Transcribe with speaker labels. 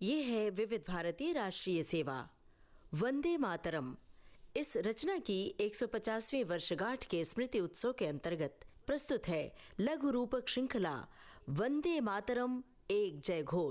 Speaker 1: ये है विविध भारती राष्ट्रीय सेवा वंदे मातरम। इस रचना की 150वीं वर्षगांठ के स्मृति उत्सव के अंतर्गत प्रस्तुत है लघु रूपक श्रृंखला वंदे मातरम एक जय घोष।